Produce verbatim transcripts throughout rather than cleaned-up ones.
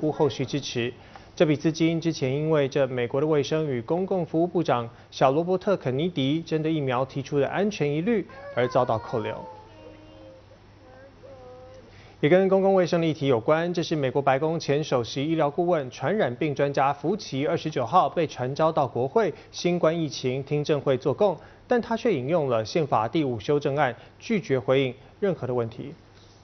估后续支持。这笔资金之前因为这美国的卫生与公共服务部长小罗伯特·肯尼迪针对疫苗提出的安全疑虑而遭到扣留。也跟公共卫生的议题有关，这是美国白宫前首席医疗顾问、传染病专家福奇二十九号被传召到国会新冠疫情听证会作供，但他却引用了宪法第五修正案，拒绝回应任何的问题。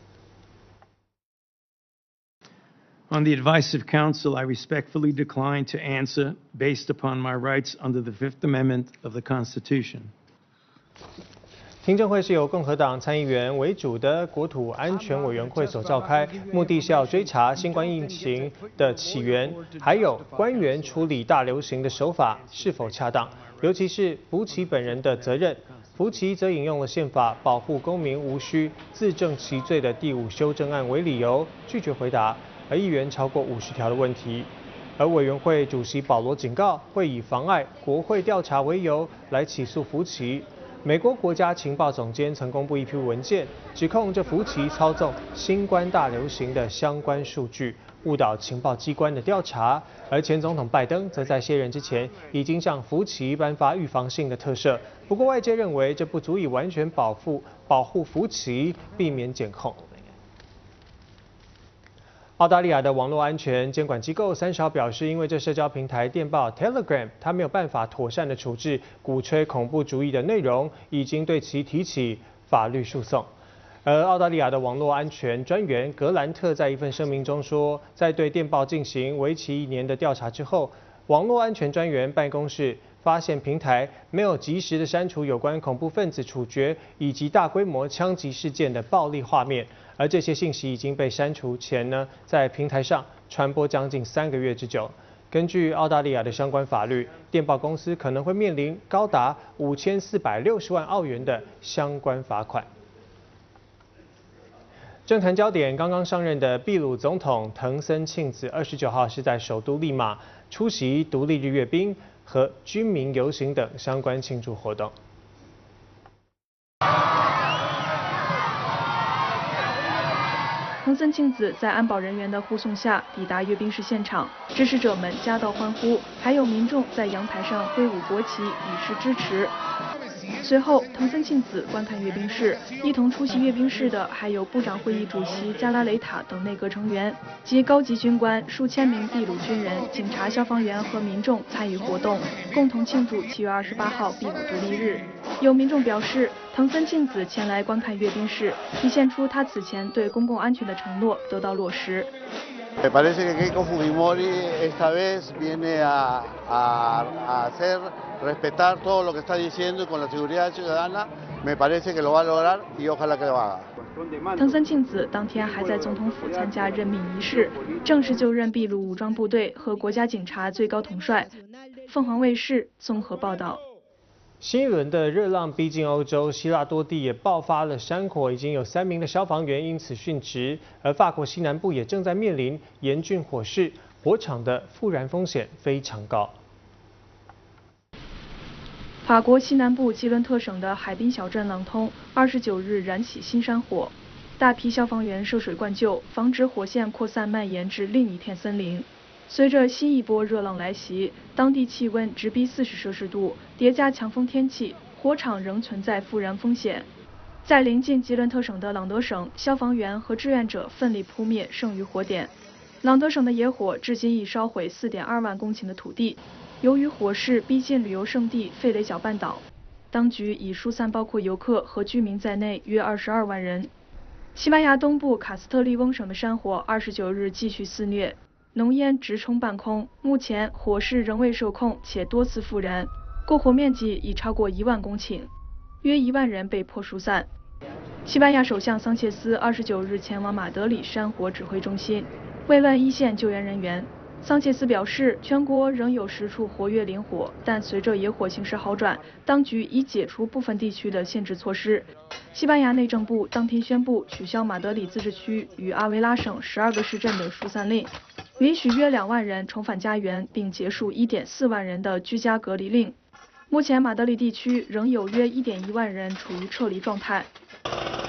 On the advice of counsel, I respectfully decline to answer based upon my rights under the Fifth Amendment of the Constitution. 听证会是由共和党参议员为主的国土安全委员会所召开，目的是要追查新冠疫情的起源，还有官员处理大流行的手法是否恰当，尤其是福奇本人的责任。福奇则引用了宪法保护公民无需自证其罪的第五修正案为理由，拒绝回答。而议员超过五十条的问题，而委员会主席保罗警告，会以妨碍国会调查为由来起诉福奇。美国国家情报总监曾公布一批文件，指控这福奇操纵新冠大流行的相关数据，误导情报机关的调查。而前总统拜登则在卸任之前，已经向福奇颁发预防性的特赦。不过外界认为，这不足以完全保护保护福奇，避免检控。澳大利亚的网络安全监管机构三十号表示，因为这社交平台电报 Telegram 它没有办法妥善的处置鼓吹恐怖主义的内容，已经对其提起法律诉讼。而澳大利亚的网络安全专员格兰特在一份声明中说，在对电报进行为期一年的调查之后，网络安全专员办公室发现平台没有及时的删除有关恐怖分子处决以及大规模枪击事件的暴力画面。而这些信息已经被删除前呢，在平台上传播将近三个月之久。根据澳大利亚的相关法律，电报公司可能会面临高达五千四百六十万澳元的相关罚款。政坛焦点，刚刚上任的秘鲁总统藤森庆子二十九号是在首都利马出席独立日阅兵和军民游行等相关庆祝活动。 藤森庆子在安保人员的护送下抵达阅兵式现场，支持者们夹道欢呼，还有民众在阳台上挥舞国旗以示支持。随后，藤森庆子观看阅兵式，一同出席阅兵式的还有部长会议主席加拉雷塔等内阁成员及高级军官、数千名秘鲁军人、警察、消防员和民众参与活动，共同庆祝七月二十八号秘鲁独立日。有民众表示，藤森庆子前来观看阅兵式，体现出他此前对公共安全的承诺得到落实。 Me parece que Keiko Fujimori esta vez viene a, a, a hacer respetar todo lo que está diciendo y con la seguridad ciudadana me parece que lo va a lograr y ojalá que lo haga. 藤森庆子当天还在总统府参加任命仪式，正式就任秘鲁武装部队和国家警察最高统帅。凤凰卫视综合报道。 新一轮的热浪逼近欧洲，希腊多地也爆发了山火，已经有三名的消防员因此殉职。而法国西南部也正在面临严峻火势，火场的复燃风险非常高。 法国西南部吉伦特省的海滨小镇朗通，二十九日燃起新山火，大批消防员涉水灌救，防止火线扩散蔓延至另一片森林。随着新一波热浪来袭，当地气温直逼四十摄氏度，叠加强风天气，火场仍存在复燃风险。在临近吉伦特省的朗德省，消防员和志愿者奋力扑灭剩余火点。朗德省的野火至今已烧毁 四点二万公顷的土地。由于火势逼近旅游胜地费雷角半岛，当局已疏散包括游客和居民在内约二十二万人。西班牙东部卡斯特利翁省的山火二十九日继续肆虐。浓烟直冲半空，目前火势仍未受控，且多次复燃，过火面积已超过一万公顷，约一万人被迫疏散。西班牙首相桑切斯二十九日前往马德里山火指挥中心，慰问一线救援人员。桑切斯表示，全国仍有十处活跃林火，但随着野火形势好转，当局已解除部分地区的限制措施。西班牙内政部当天宣布取消马德里自治区与阿维拉省十二个市镇的疏散令，允许约两万人重返家园，并结束 一点四万人的居家隔离令。目前马德里地区仍有约 一点一万人处于撤离状态。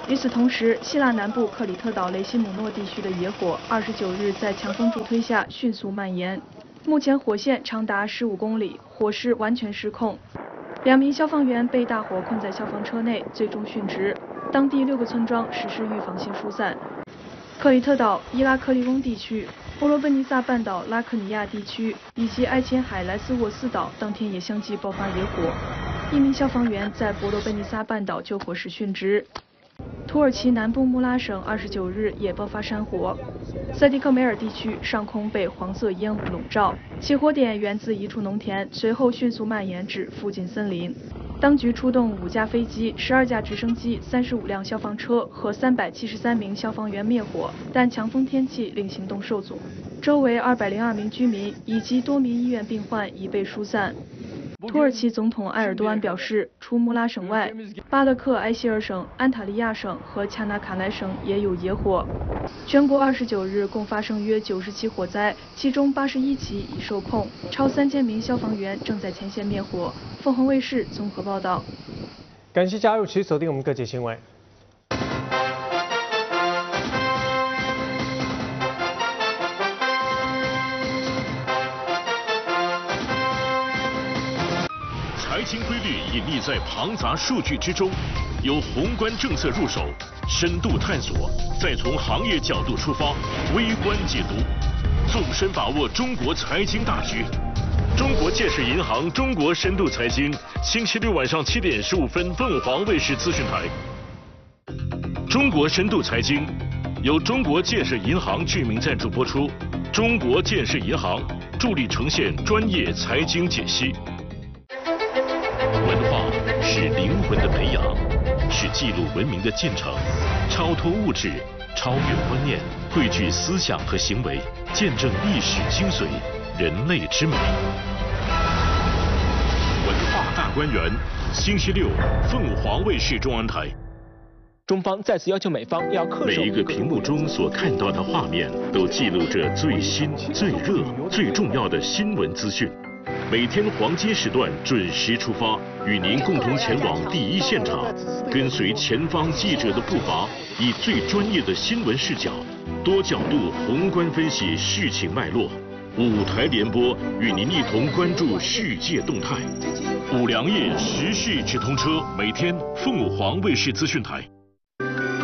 与此同时，希腊南部克里特岛雷西姆诺地区的野火，二十九日在强风助推下迅速蔓延。目前火线长达十五公里，火势完全失控。两名消防员被大火困在消防车内，最终殉职。当地六个村庄实施预防性疏散。克里特岛、伊拉克利翁地区、波罗奔尼撒半岛拉克尼亚地区以及爱琴海莱斯沃斯岛当天也相继爆发野火。一名消防员在波罗奔尼撒半岛救火时殉职。土耳其南部穆拉省二十九日也爆发山火，塞迪克梅尔地区上空被黄色烟雾笼罩，起火点源自一处农田，随后迅速蔓延至附近森林。当局出动五架飞机、十二架直升机、三十五辆消防车和三百七十三名消防员灭火，但强风天气令行动受阻。周围二百零二名居民以及多名医院病患已被疏散。土耳其总统埃尔多安表示，除穆拉省外，巴勒克埃希尔省、安塔利亚省和恰纳卡莱省也有野火。全国二十九日共发生约九十起火灾，其中八十一起已受控，超三千名消防员正在前线灭火。凤凰卫视综合报道。 感谢加入，持续锁定我们各界新闻。 财经规律隐匿在庞杂数据之中，由宏观政策入手，深度探索，再从行业角度出发，微观解读，纵深把握中国财经大局。中国建设银行中国深度财经，星期六晚上七点十五分，凤凰卫视资讯台。中国深度财经由中国建设银行居民赞助播出，中国建设银行助力呈现专业财经解析。文化是灵魂的培养，是记录文明的进程，超脱物质，超越观念，汇聚思想和行为，见证历史精髓，人类之美。文化大观园，星期六，凤凰卫视中央台。 中方再次要求美方要恪守。 每一个屏幕中所看到的画面，都记录着最新、最热、最重要的新闻资讯。每天黄金时段准时出发，与您共同前往第一现场，跟随前方记者的步伐，以最专业的新闻视角，多角度宏观分析事情脉络。五台联播与您一同关注世界动态。五粮液时事直通车，每天凤凰卫视资讯台。